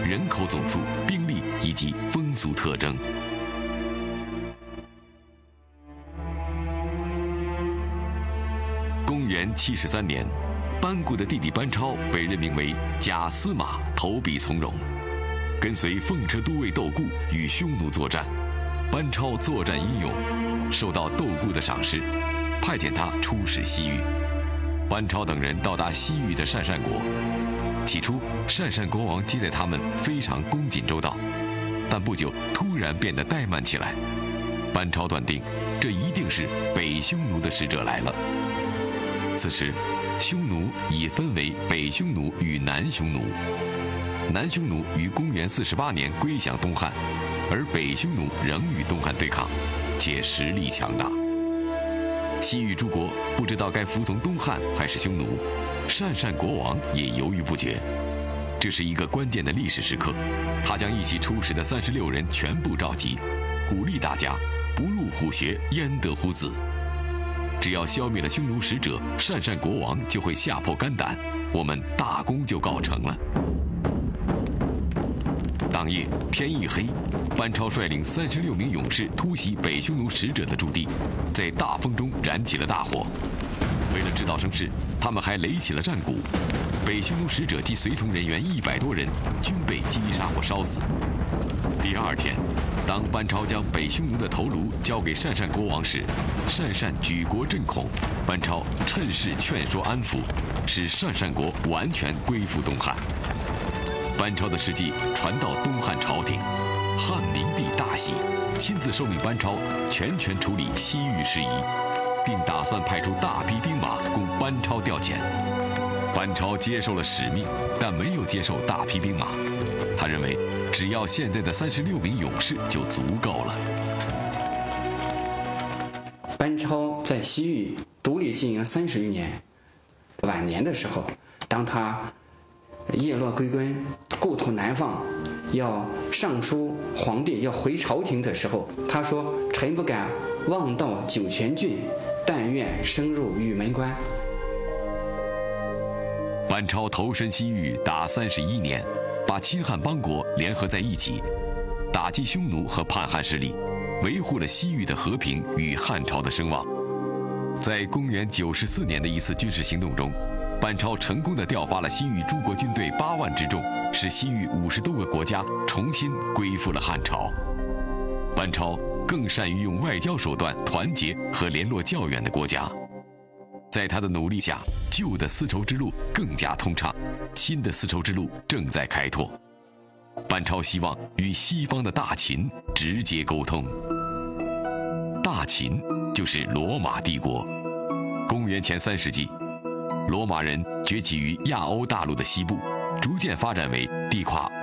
人口总数、兵力以及风俗特征。公元73年，班固的弟弟班超被任命为假司马，投笔从戎，跟随奉车都尉窦固与匈奴作战。班超作战英勇，受到窦固的赏识，派遣他出使西域。班超等人到达西域的鄯善国，起初鄯善国王接待他们非常恭谨周到，但不久突然变得怠慢起来。班超断定，这一定是北匈奴的使者来了。此时，匈奴已分为北匈奴与南匈奴。南匈奴于公元48年归降东汉，而北匈奴仍与东汉对抗，且实力强大。西域诸国不知道该服从东汉还是匈奴，鄯善国王也犹豫不决。这是一个关键的历史时刻，他将一起出使的36人全部召集，鼓励大家不入虎穴，焉得虎子。只要消灭了匈奴使者，鄯善国王就会吓破肝胆，我们大功就告成了。当夜天一黑，班超率领36名勇士突袭北匈奴使者的驻地，在大风中燃起了大火。为了制造声势，他们还擂起了战鼓。北匈奴使者及随从人员100多人均被击杀或烧死。第二天，当班超将北匈奴的头颅交给鄯善国王时，鄯善举国震恐。班超趁势劝说安抚，使鄯善国完全归附东汉。班超的事迹传到东汉朝廷，汉明帝大喜，亲自授命班超全权处理西域事宜，并打算派出大批兵马供班超调遣。班超接受了使命，但没有接受大批兵马。他认为，只要现在的36名勇士就足够了。 班超在西域独立经营30余年，晚年的时候，当他叶落归根，故土难放，要上书皇帝，要回朝廷的时候，他说：“臣不敢望到酒泉郡，但愿升入玉门关。” 班超投身西域达31年，把亲汉邦国联合在一起，打击匈奴和叛汉势力，维护了西域的和平与汉朝的声望。在公元94年的一次军事行动中，班超成功地调发了西域诸国军队8万之众，使西域50多个国家重新归附了汉朝。班超更善于用外交手段团结和联络较远的国家。在他的努力下，旧的丝绸之路更加通畅，新的丝绸之路正在开拓。班超希望与西方的大秦直接沟通。大秦就是罗马帝国。公元前3世纪，罗马人崛起于亚欧大陆的西部，逐渐发展为地跨